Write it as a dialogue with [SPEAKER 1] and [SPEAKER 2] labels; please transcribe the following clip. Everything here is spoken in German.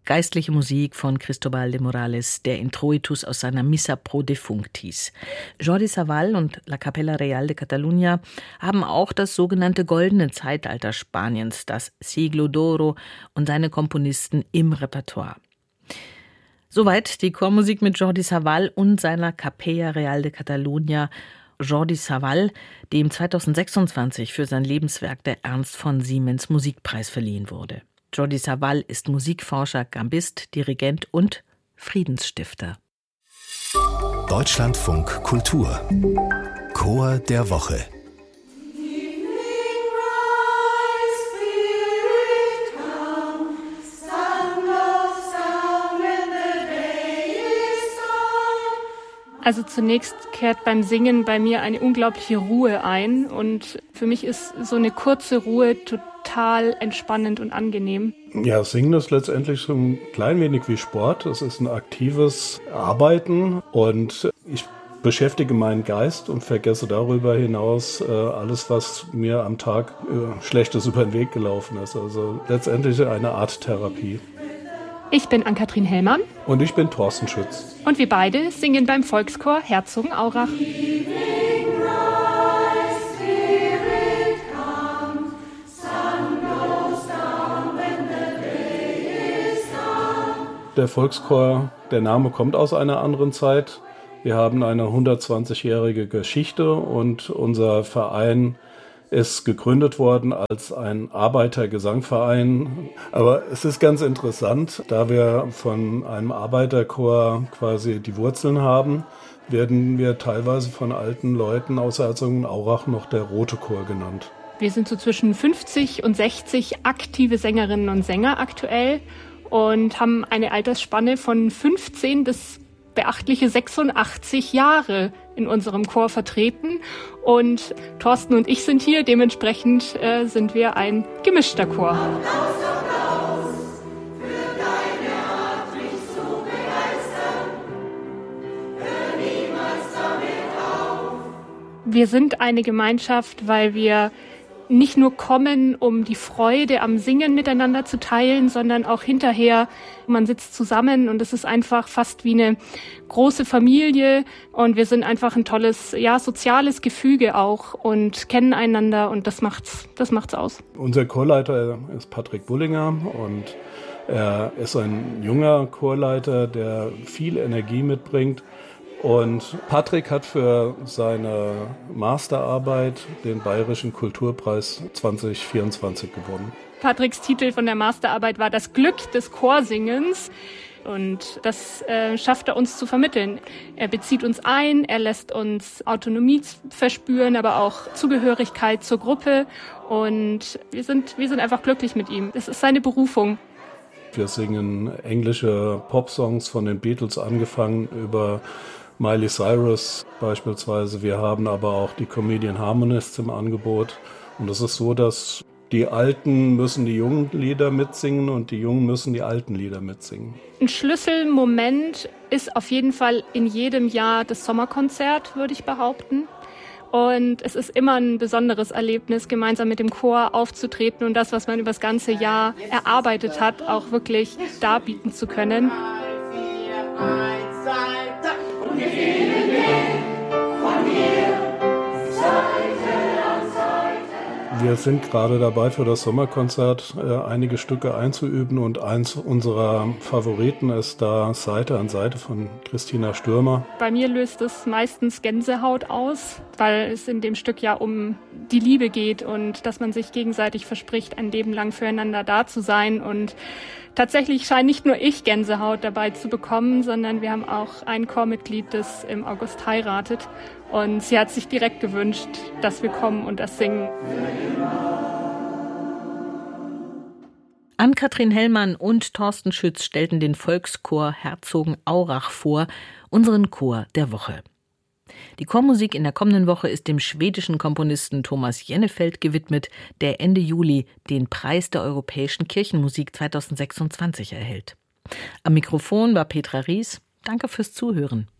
[SPEAKER 1] geistliche Musik von Cristóbal de Morales, der Introitus aus seiner Missa pro Defunctis. Jordi Savall und La Capella Real de Catalunya haben auch das sogenannte goldene Zeitalter Spaniens, das Siglo d'Oro, und seine Komponisten im Repertoire. Soweit die Chormusik mit Jordi Savall und seiner Capella Real de Catalunya. Jordi Savall, dem 2026 für sein Lebenswerk der Ernst von Siemens Musikpreis verliehen wurde. Jordi Savall ist Musikforscher, Gambist, Dirigent und Friedensstifter.
[SPEAKER 2] Deutschlandfunk Kultur Chor der Woche.
[SPEAKER 3] Also zunächst kehrt beim Singen bei mir eine unglaubliche Ruhe ein und für mich ist so eine kurze Ruhe total entspannend und angenehm.
[SPEAKER 4] Ja, Singen ist letztendlich so ein klein wenig wie Sport. Es ist ein aktives Arbeiten und ich beschäftige meinen Geist und vergesse darüber hinaus alles, was mir am Tag Schlechtes über den Weg gelaufen ist. Also letztendlich eine Art Therapie.
[SPEAKER 3] Ich bin Ann-Kathrin Hellmann.
[SPEAKER 4] Und ich bin Thorsten Schütz.
[SPEAKER 3] Und wir beide singen beim Volkschor Herzogenaurach.
[SPEAKER 4] Der Volkschor, der Name kommt aus einer anderen Zeit. Wir haben eine 120-jährige Geschichte und unser Verein ist gegründet worden als ein Arbeitergesangverein. Aber es ist ganz interessant, da wir von einem Arbeiterchor quasi die Wurzeln haben, werden wir teilweise von alten Leuten aus Herzogenaurach noch der Rote Chor genannt.
[SPEAKER 3] Wir sind so zwischen 50 und 60 aktive Sängerinnen und Sänger aktuell und haben eine Altersspanne von 15 bis beachtliche 86 Jahre in unserem Chor vertreten. Und Thorsten und ich sind hier, dementsprechend sind wir ein gemischter Chor. Applaus für deine Art, mich zu begeistern. Hör niemals damit auf. Wir sind eine Gemeinschaft, weil wir nicht nur kommen, um die Freude am Singen miteinander zu teilen, sondern auch hinterher, man sitzt zusammen und es ist einfach fast wie eine große Familie und wir sind einfach ein tolles, soziales Gefüge auch und kennen einander und das macht's aus.
[SPEAKER 4] Unser Chorleiter ist Patrick Bullinger und er ist ein junger Chorleiter, der viel Energie mitbringt. Und Patrick hat für seine Masterarbeit den Bayerischen Kulturpreis 2024 gewonnen.
[SPEAKER 3] Patricks Titel von der Masterarbeit war Das Glück des Chorsingens. Und das schafft er uns zu vermitteln. Er bezieht uns ein, er lässt uns Autonomie verspüren, aber auch Zugehörigkeit zur Gruppe. Und wir sind einfach glücklich mit ihm. Es ist seine Berufung.
[SPEAKER 4] Wir singen englische Popsongs von den Beatles angefangen über Miley Cyrus beispielsweise. Wir haben aber auch die Comedian Harmonists im Angebot. Und es ist so, dass die Alten müssen die jungen Lieder mitsingen und die Jungen müssen die alten Lieder mitsingen.
[SPEAKER 3] Ein Schlüsselmoment ist auf jeden Fall in jedem Jahr das Sommerkonzert, würde ich behaupten. Und es ist immer ein besonderes Erlebnis, gemeinsam mit dem Chor aufzutreten und das, was man über das ganze Jahr erarbeitet hat, auch wirklich darbieten zu können.
[SPEAKER 4] Wir sind gerade dabei, für das Sommerkonzert einige Stücke einzuüben und eins unserer Favoriten ist da Seite an Seite von Christina Stürmer.
[SPEAKER 3] Bei mir löst es meistens Gänsehaut aus, weil es in dem Stück ja um die Liebe geht und dass man sich gegenseitig verspricht, ein Leben lang füreinander da zu sein. Und tatsächlich scheint nicht nur ich Gänsehaut dabei zu bekommen, sondern wir haben auch ein Chormitglied, das im August heiratet. Und sie hat sich direkt gewünscht, dass wir kommen und das singen.
[SPEAKER 1] Ann-Kathrin Hellmann und Thorsten Schütz stellten den Volkschor Herzogenaurach vor, unseren Chor der Woche. Die Chormusik in der kommenden Woche ist dem schwedischen Komponisten Thomas Jennefeld gewidmet, der Ende Juli den Preis der europäischen Kirchenmusik 2026 erhält. Am Mikrofon war Petra Ries. Danke fürs Zuhören.